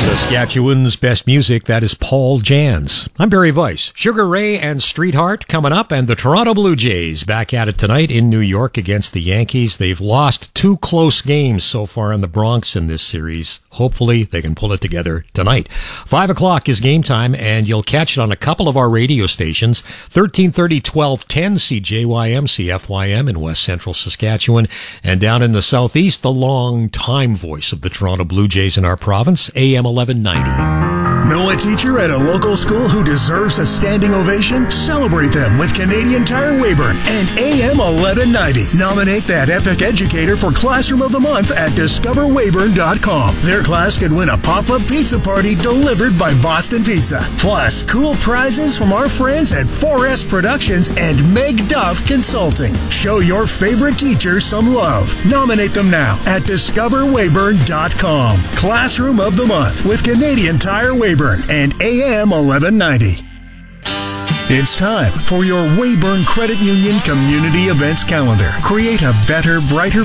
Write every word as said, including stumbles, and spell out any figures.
Saskatchewan's best music, that is Paul Jans. I'm Barry Weiss. Sugar Ray and Streetheart coming up, and the Toronto Blue Jays back at it tonight in New York against the Yankees. They've lost two close games so far in the Bronx in this series. Hopefully they can pull it together tonight. Five o'clock is game time, and you'll catch it on a couple of our radio stations. thirteen thirty, twelve ten C J Y M, C F Y M in West Central Saskatchewan, and down in the southeast, the long-time voice of the Toronto Blue Jays in our province, A M eleven ninety. Know a teacher at a local school who deserves a standing ovation? Celebrate them with Canadian Tire Weyburn and A M eleven ninety. Nominate that epic educator for Classroom of the Month at discover weyburn dot com. Their class could win a pop-up pizza party delivered by Boston Pizza. Plus, cool prizes from our friends at four S Productions and Meg Duff Consulting. Show your favorite teacher some love. Nominate them now at discover weyburn dot com. Classroom of the Month with Canadian Tire Weyburn and A M eleven ninety. It's time for your Weyburn Credit Union Community Events Calendar. Create a better, brighter